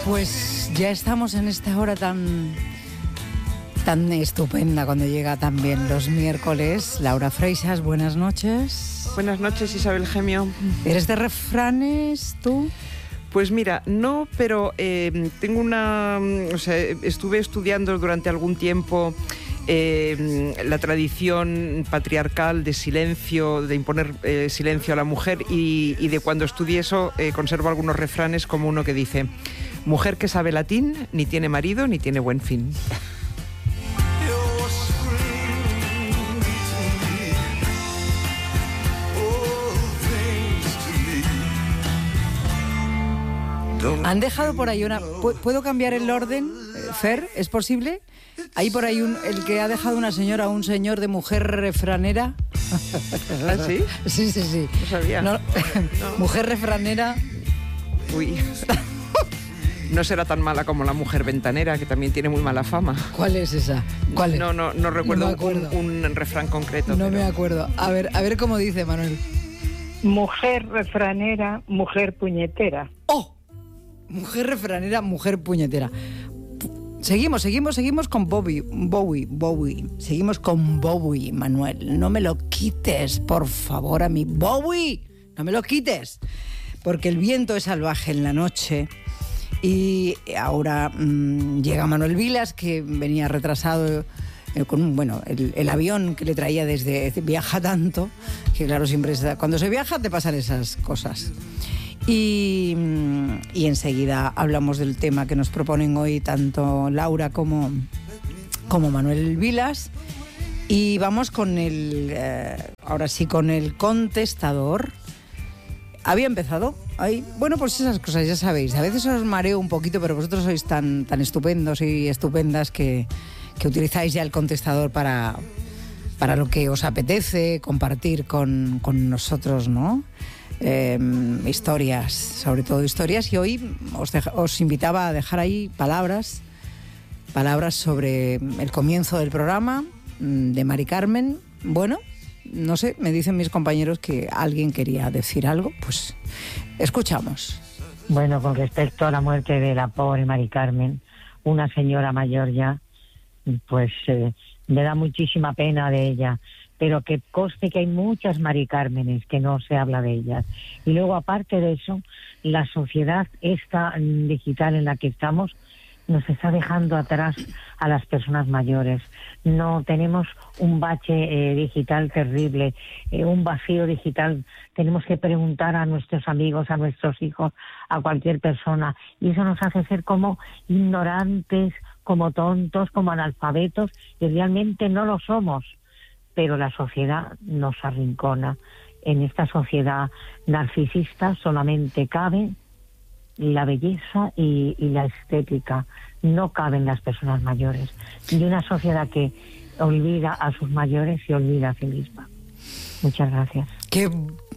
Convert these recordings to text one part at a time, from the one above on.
Pues ya estamos en esta hora tan estupenda cuando llega también los miércoles. Laura Freixas, buenas noches. Buenas noches, Isabel Gemio. ¿Eres de refranes tú? Pues mira, no, pero tengo estuve estudiando durante algún tiempo la tradición patriarcal de silencio, de imponer silencio a la mujer, y de cuando estudié eso conservo algunos refranes, como uno que dice: mujer que sabe latín, ni tiene marido ni tiene buen fin. Han dejado por ahí una... ¿Puedo cambiar el orden, Fer? ¿Es posible? Hay por ahí el que ha dejado una señora o un señor de mujer refranera. ¿Ah, sí? Sí. No sabía. No. Mujer refranera. Uy. No será tan mala como la mujer ventanera, que también tiene muy mala fama. ¿Cuál es esa? ¿Cuál es? No recuerdo un refrán concreto. No me acuerdo. A ver cómo dice, Manuel. Mujer refranera, mujer puñetera. ¡Oh! Mujer refranera, mujer puñetera. Seguimos con Bowie. Seguimos con Bowie, Manuel. No me lo quites, por favor, a mi Bowie. No me lo quites. Porque el viento es salvaje en la noche. Y ahora llega Manuel Vilas, que venía retrasado con el avión que le traía desde... Viaja tanto, que claro, siempre cuando se viaja te pasan esas cosas. Y enseguida hablamos del tema que nos proponen hoy tanto Laura como Manuel Vilas. Y vamos con ahora sí, con el contestador. Había empezado ahí. Bueno, pues esas cosas, ya sabéis. A veces os mareo un poquito, pero vosotros sois tan estupendos y estupendas que utilizáis ya el contestador para lo que os apetece compartir con nosotros, ¿no? Historias, sobre todo historias, y hoy os invitaba a dejar ahí palabras sobre el comienzo del programa de Mari Carmen. Bueno, no sé, me dicen mis compañeros que alguien quería decir algo, pues escuchamos. Bueno, con respecto a la muerte de la pobre Mari Carmen, una señora mayor ya, pues me da muchísima pena de ella, pero que conste que hay muchas Mari Cármenes que no se habla de ellas. Y luego, aparte de eso, la sociedad esta digital en la que estamos nos está dejando atrás a las personas mayores. No tenemos un bache digital terrible, un vacío digital. Tenemos que preguntar a nuestros amigos, a nuestros hijos, a cualquier persona. Y eso nos hace ser como ignorantes, como tontos, como analfabetos, y realmente no lo somos. Pero la sociedad nos arrincona. En esta sociedad narcisista solamente cabe la belleza y la estética. No caben las personas mayores. Y una sociedad que olvida a sus mayores y olvida a sí misma. Muchas gracias. Qué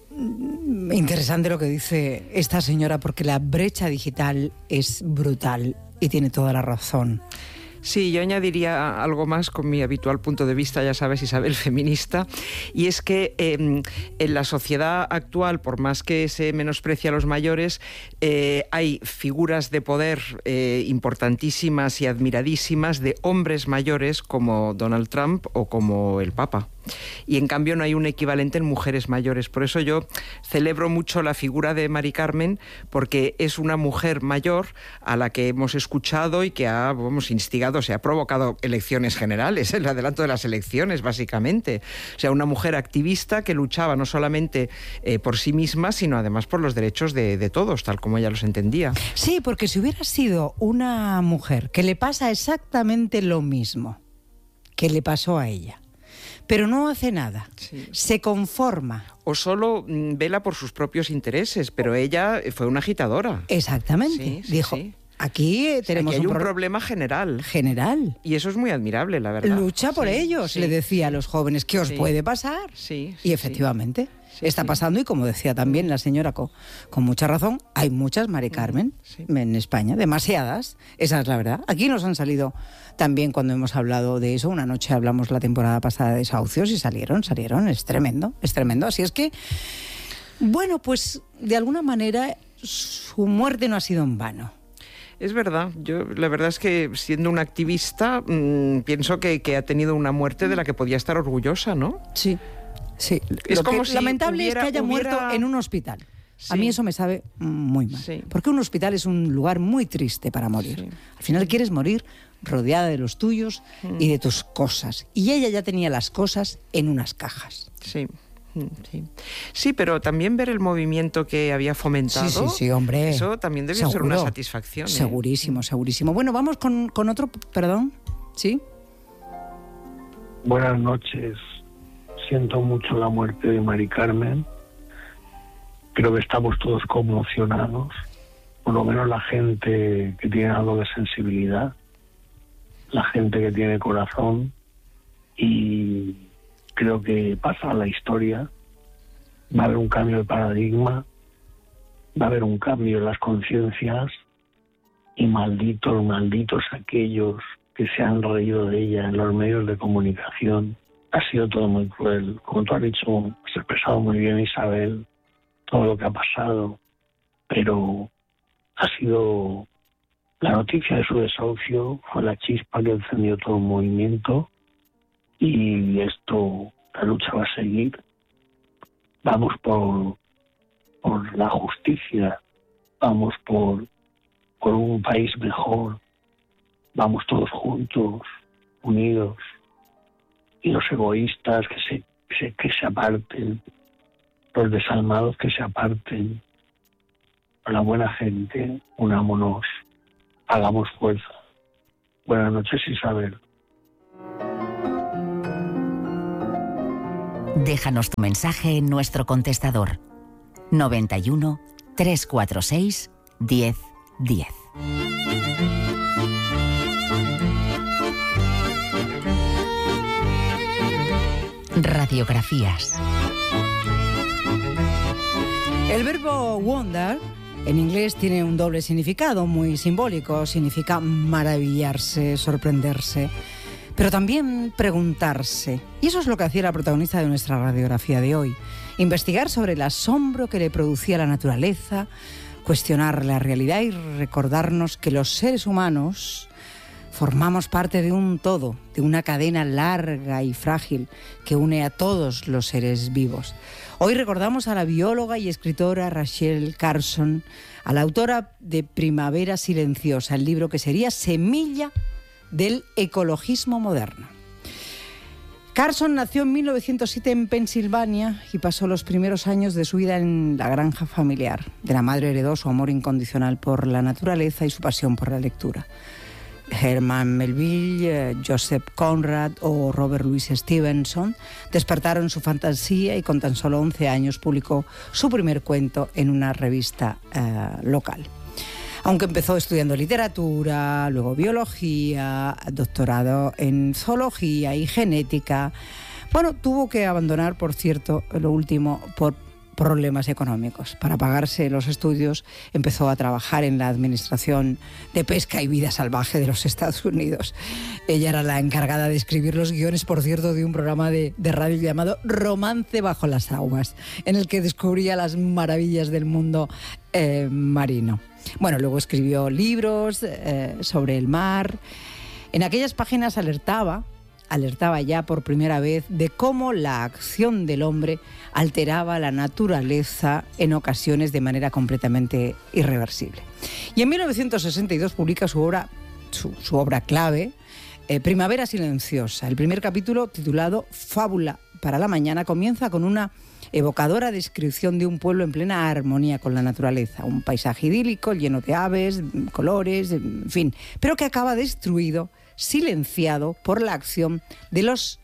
interesante lo que dice esta señora, porque la brecha digital es brutal y tiene toda la razón. Sí, yo añadiría algo más con mi habitual punto de vista, ya sabes, Isabel, feminista, y es que en la sociedad actual, por más que se menosprecie a los mayores, hay figuras de poder importantísimas y admiradísimas de hombres mayores como Donald Trump o como el Papa. Y en cambio no hay un equivalente en mujeres mayores. Por eso yo celebro mucho la figura de Mari Carmen, porque es una mujer mayor a la que hemos escuchado y que ha instigado, se ha provocado elecciones generales, el adelanto de las elecciones, básicamente. O sea, una mujer activista que luchaba no solamente por sí misma, sino además por los derechos de todos, tal como ella los entendía. Sí, porque si hubiera sido una mujer que le pasa exactamente lo mismo que le pasó a ella, pero no hace nada, sí, se conforma. O solo vela por sus propios intereses, pero ella fue una agitadora. Exactamente, sí, dijo... Sí. Aquí tenemos aquí hay un problema general. General. Y eso es muy admirable, la verdad. Lucha por ellos, le decía a los jóvenes, ¿qué os puede pasar? Sí. Y efectivamente está pasando, y como decía también la señora con mucha razón, hay muchas Mari Carmen en España, demasiadas, esa es la verdad. Aquí nos han salido también, cuando hemos hablado de eso, una noche hablamos la temporada pasada de desahucios y salieron, es tremendo. Así es que, bueno, pues de alguna manera su muerte no ha sido en vano. Es verdad. Yo la verdad es que siendo una activista pienso que ha tenido una muerte de la que podía estar orgullosa, ¿no? Sí, sí. Es Lo como que si lamentable es que haya muerto en un hospital. Sí. A mí eso me sabe muy mal. Sí. Porque un hospital es un lugar muy triste para morir. Sí. Al final quieres morir rodeada de los tuyos y de tus cosas. Y ella ya tenía las cosas en unas cajas. Sí. Sí. Sí, pero también ver el movimiento que había fomentado. Sí, hombre. Eso también debió ser una satisfacción. Segurísimo, segurísimo. Bueno, vamos con otro, perdón. ¿Sí? Buenas noches. Siento mucho la muerte de Mari Carmen. Creo que estamos todos conmocionados, por lo menos la gente que tiene algo de sensibilidad, la gente que tiene corazón, y creo que pasa a la historia. Va a haber un cambio de paradigma, va a haber un cambio en las conciencias, y malditos aquellos que se han reído de ella en los medios de comunicación. Ha sido todo muy cruel. Como tú has dicho, has expresado muy bien, Isabel, todo lo que ha pasado, pero ha sido la noticia de su desahucio, fue la chispa que encendió todo el movimiento, y esto, la lucha va a seguir. Vamos por la justicia, vamos por un país mejor, vamos todos juntos, unidos, y los egoístas que se aparten, los desalmados que se aparten. La buena gente, unámonos, hagamos fuerza. Buenas noches, Isabel. Déjanos tu mensaje en nuestro contestador 91 346 1010. Radiografías. El verbo wonder en inglés tiene un doble significado muy simbólico. Significa maravillarse, sorprenderse, pero también preguntarse. Y eso es lo que hacía la protagonista de nuestra radiografía de hoy. Investigar sobre el asombro que le producía la naturaleza, cuestionar la realidad y recordarnos que los seres humanos formamos parte de un todo, de una cadena larga y frágil que une a todos los seres vivos. Hoy recordamos a la bióloga y escritora Rachel Carson, a la autora de Primavera Silenciosa, el libro que sería semilla del ecologismo moderno. Carson nació en 1907 en Pensilvania y pasó los primeros años de su vida en la granja familiar. De la madre heredó su amor incondicional por la naturaleza y su pasión por la lectura. Herman Melville, Joseph Conrad o Robert Louis Stevenson despertaron su fantasía y con tan solo 11 años publicó su primer cuento en una revista local. Aunque empezó estudiando literatura, luego biología, doctorado en zoología y genética, bueno, tuvo que abandonar, por cierto, lo último, por problemas económicos. Para pagarse los estudios empezó a trabajar en la Administración de Pesca y Vida Salvaje de los Estados Unidos. Ella era la encargada de escribir los guiones, por cierto, de un programa de radio llamado Romance bajo las aguas, en el que descubría las maravillas del mundo marino. Bueno, luego escribió libros sobre el mar. En aquellas páginas alertaba ya por primera vez de cómo la acción del hombre alteraba la naturaleza en ocasiones de manera completamente irreversible. Y en 1962 publica su obra clave, Primavera Silenciosa. El primer capítulo, titulado Fábula para la mañana, comienza con una evocadora descripción de un pueblo en plena armonía con la naturaleza, un paisaje idílico lleno de aves, colores, en fin, pero que acaba destruido, silenciado por la acción de los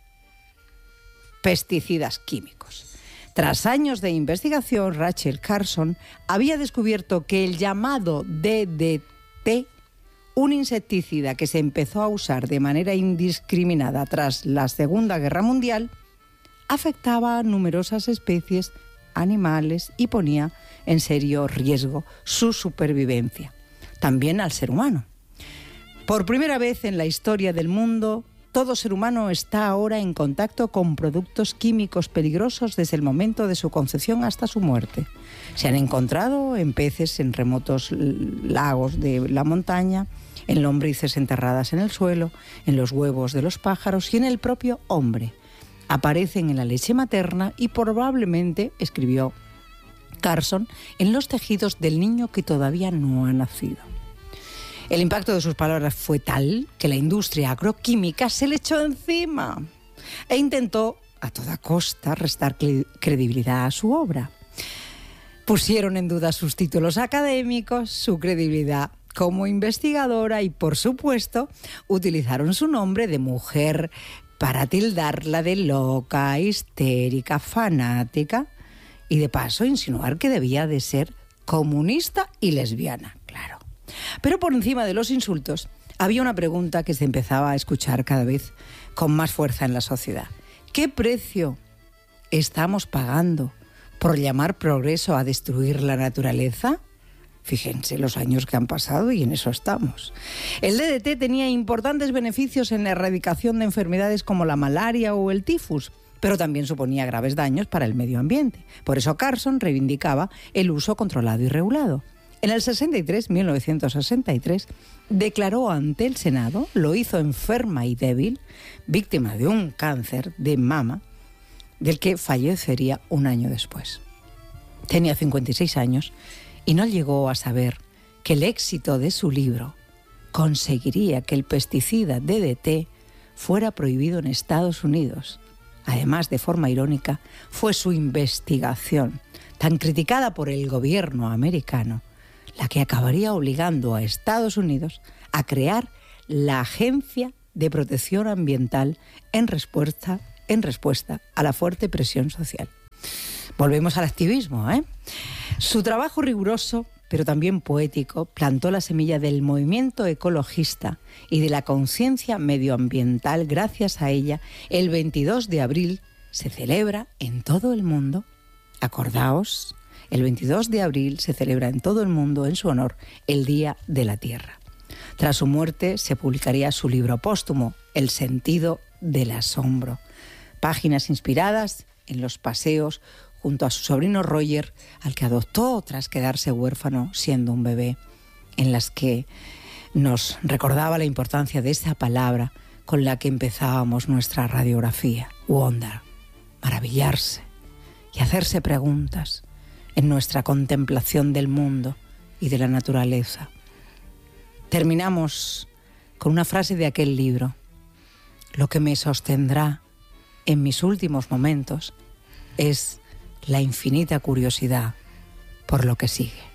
pesticidas químicos. Tras años de investigación, Rachel Carson había descubierto que el llamado DDT, un insecticida que se empezó a usar de manera indiscriminada tras la Segunda Guerra Mundial, afectaba a numerosas especies animales y ponía en serio riesgo su supervivencia, también al ser humano. Por primera vez en la historia del mundo, Todo ser humano está ahora en contacto con productos químicos peligrosos desde el momento de su concepción hasta su muerte. Se han encontrado en peces en remotos lagos de la montaña, en lombrices enterradas en el suelo, en los huevos de los pájaros y en el propio hombre. Aparecen en la leche materna y probablemente, escribió Carson, en los tejidos del niño que todavía no ha nacido. El impacto de sus palabras fue tal que la industria agroquímica se le echó encima e intentó a toda costa restar credibilidad a su obra. Pusieron en duda sus títulos académicos, su credibilidad como investigadora y, por supuesto, utilizaron su nombre de mujer para tildarla de loca, histérica, fanática y, de paso, insinuar que debía de ser comunista y lesbiana, claro. Pero por encima de los insultos había una pregunta que se empezaba a escuchar cada vez con más fuerza en la sociedad. ¿Qué precio estamos pagando por llamar progreso a destruir la naturaleza? Fíjense los años que han pasado y en eso estamos. El DDT tenía importantes beneficios en la erradicación de enfermedades como la malaria o el tifus, pero también suponía graves daños para el medio ambiente. Por eso Carson reivindicaba el uso controlado y regulado. En el 1963, declaró ante el Senado, lo hizo enferma y débil, víctima de un cáncer de mama, del que fallecería un año después. Tenía 56 años y no llegó a saber que el éxito de su libro conseguiría que el pesticida DDT fuera prohibido en Estados Unidos. Además, de forma irónica, fue su investigación, tan criticada por el gobierno americano, la que acabaría obligando a Estados Unidos a crear la Agencia de Protección Ambiental en respuesta a la fuerte presión social. Volvemos al activismo, ¿eh? Su trabajo riguroso, pero también poético, plantó la semilla del movimiento ecologista y de la conciencia medioambiental. Gracias a ella, el 22 de abril se celebra en todo el mundo, acordaos, el 22 de abril se celebra en todo el mundo en su honor el Día de la Tierra. Tras su muerte se publicaría su libro póstumo, El sentido del asombro. Páginas inspiradas en los paseos junto a su sobrino Roger, al que adoptó tras quedarse huérfano siendo un bebé, en las que nos recordaba la importancia de esa palabra con la que empezábamos nuestra radiografía, wonder, maravillarse y hacerse preguntas en nuestra contemplación del mundo y de la naturaleza. Terminamos con una frase de aquel libro: lo que me sostendrá en mis últimos momentos es la infinita curiosidad por lo que sigue.